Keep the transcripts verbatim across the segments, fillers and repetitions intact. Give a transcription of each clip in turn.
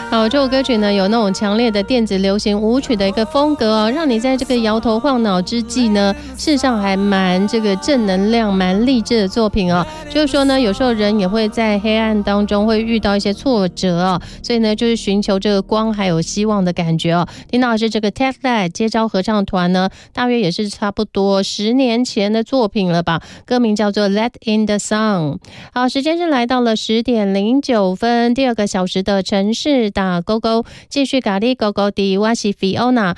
好，这首歌曲呢有那种强烈的电子流行舞曲的一个风格哦，让你在这个摇头晃脑之际呢，事实上还蛮这个正能量、蛮励志的作品哦。就是说呢，有时候人也会在黑暗当中会遇到一些挫折哦，所以呢，就是寻求这个光还有希望的感觉哦。听到的是这个 Techlight 接招合唱团呢，大约也是差不多十年前的作品了吧，歌名叫做 Let in the Sun。好，时间是来到了十点零九分，第二个小时的城市打勾勾，继续咖喱勾勾的，我是 Fiona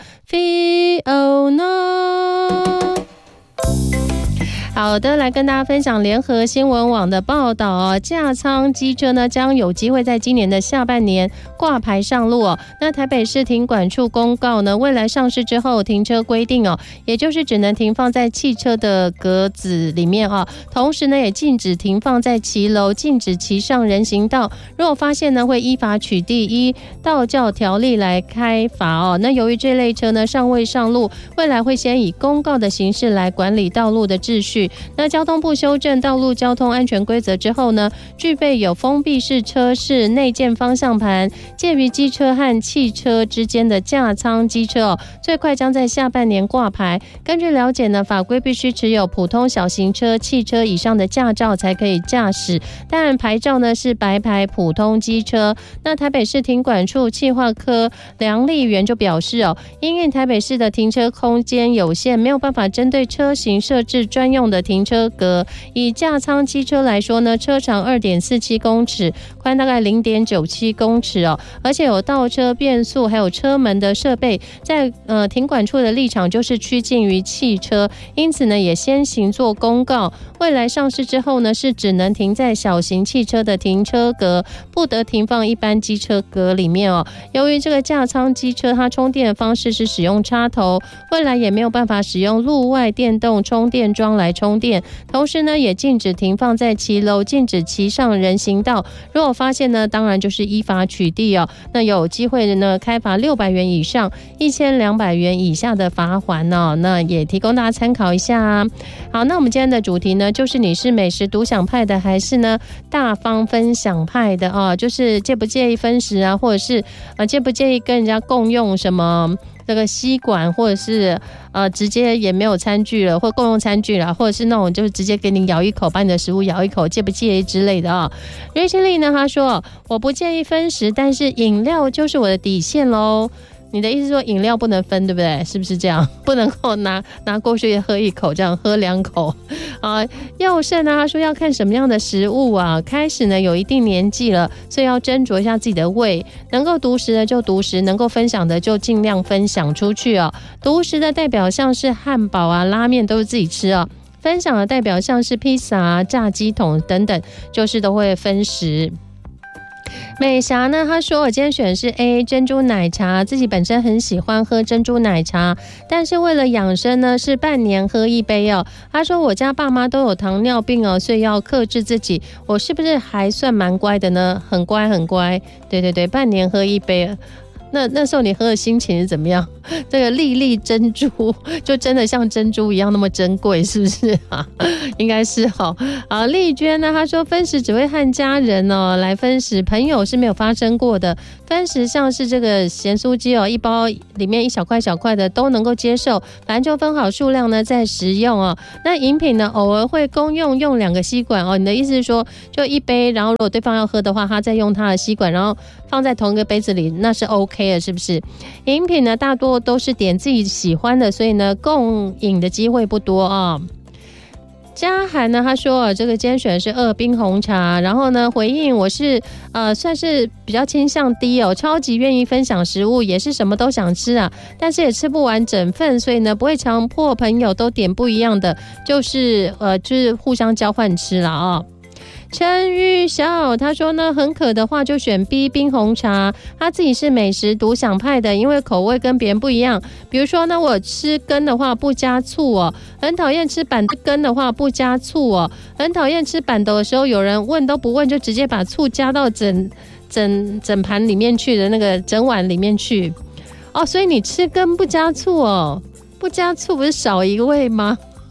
Fiona。好的，来跟大家分享联合新闻网的报道哦，架舱机车呢将有机会在今年的下半年挂牌上路哦。那台北市停管处公告呢，未来上市之后停车规定哦，也就是只能停放在汽车的格子里面哦。同时呢，也禁止停放在骑楼，禁止骑上人行道。如果发现呢，会依法取缔，依道教条例来开罚哦。那由于这类车呢尚未上路，未来会先以公告的形式来管理道路的秩序。那交通部修正道路交通安全规则之后呢，具备有封闭式车室、内建方向盘，介于机车和汽车之间的架舱机车哦，最快将在下半年挂牌。根据了解呢，法规必须持有普通小型车、汽车以上的驾照才可以驾驶，但牌照呢是白牌普通机车。那台北市停管处企划科梁立元就表示哦，因为台北市的停车空间有限，没有办法针对车型设置专用的停车格。以架舱机车来说呢，车长 二点四七公尺，宽大概 零点九七公尺哦，而且有倒车变速还有车门的设备，在呃停管处的立场就是趋近于汽车，因此呢也先行做公告，未来上市之后呢是只能停在小型汽车的停车格，不得停放一般机车格里面哦。由于这个架舱机车它充电的方式是使用插头，未来也没有办法使用路外电动充电桩来充电，同时呢也禁止停放在骑楼，禁止骑上人行道。如果发现呢，当然就是依法取缔哦。那有机会呢开罚六百元以上一千两百元以下的罚锾哦。那也提供大家参考一下啊。好，那我们今天的主题呢，就是你是美食独享派的，还是呢大方分享派的哦？就是介不介意分食啊，或者是呃介不介意跟人家共用什么这个吸管，或者是呃直接也没有餐具了，或共用餐具了，或者是那种就是直接给你咬一口，把你的食物咬一口，介不介意之类的啊、哦？瑞希利呢，他说我不介意分食，但是饮料就是我的底线喽。你的意思说饮料不能分，对不对？是不是这样？不能够拿拿过去喝一口，这样喝两口啊？佑胜呢，他说要看什么样的食物啊。开始呢有一定年纪了，所以要斟酌一下自己的胃，能够独食的就独食，能够分享的就尽量分享出去哦。独食的代表像是汉堡啊、拉面都是自己吃哦。分享的代表像是披萨啊、炸鸡桶等等，就是都会分食。美霞呢，她说我今天选的是 A 珍珠奶茶，自己本身很喜欢喝珍珠奶茶，但是为了养生呢，是半年喝一杯哦。她说我家爸妈都有糖尿病哦，所以要克制自己。我是不是还算蛮乖的呢？很乖很乖，对对对，半年喝一杯。那那时候你喝的心情是怎么样？这个粒粒珍珠就真的像珍珠一样那么珍贵，是不是啊？应该是哈。啊，丽娟呢，她说分食只会和家人哦来分食，朋友是没有发生过的。分食像是这个咸酥鸡哦，一包里面一小块小块的都能够接受，反正就分好数量呢再食用哦。那饮品呢，偶尔会公用用两个吸管哦。你的意思是说，就一杯，然后如果对方要喝的话，他再用他的吸管，然后放在同一个杯子里，那是 OK 的，是不是？饮品呢，大多都是点自己喜欢的，所以呢，共饮的机会不多啊、哦。嘉涵呢，他说这个今天选的是二冰红茶，然后呢回应我是呃算是比较倾向低哦，超级愿意分享食物，也是什么都想吃啊，但是也吃不完整份，所以呢不会强迫朋友都点不一样的，就是呃就是互相交换吃啦啊、哦。陈玉晓他说呢，很渴的话就选 B 冰红茶，他自己是美食独享派的，因为口味跟别人不一样。比如说呢，我吃羹的话不加醋哦，很讨厌吃板豆羹的话不加醋哦，很讨厌吃板豆的时候有人问都不问就直接把醋加到整整整盘里面去的那个整碗里面去哦，所以你吃羹不加醋哦，不加醋不是少一味吗？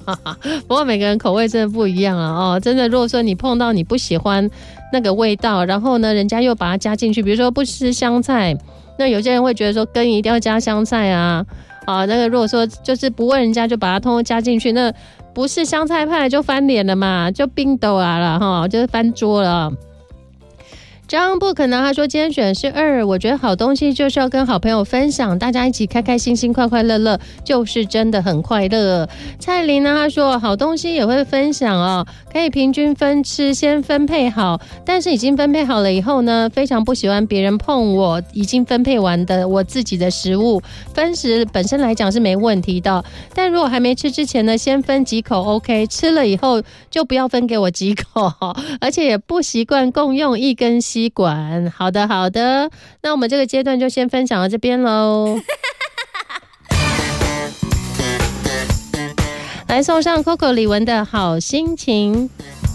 不过每个人口味真的不一样啊哦，真的，如果说你碰到你不喜欢那个味道，然后呢，人家又把它加进去，比如说不吃香菜，那有些人会觉得说羹一定要加香菜啊，啊，那个如果说就是不问人家就把它通通加进去，那不是香菜派就翻脸了嘛，就冰斗啊了哈，就是翻桌了。张不可能，他说今天选是二，我觉得好东西就是要跟好朋友分享，大家一起开开心心、快快乐乐，就是真的很快乐。蔡琳呢，他说好东西也会分享哦，可以平均分吃，先分配好，但是已经分配好了以后呢，非常不喜欢别人碰我已经分配完的我自己的食物，分食本身来讲是没问题的，但如果还没吃之前呢，先分几口 OK， 吃了以后就不要分给我几口，而且也不习惯共用一根吸管。好的好的，那我们这个阶段就先分享到这边咯。来送上 Coco 李玟的好心情。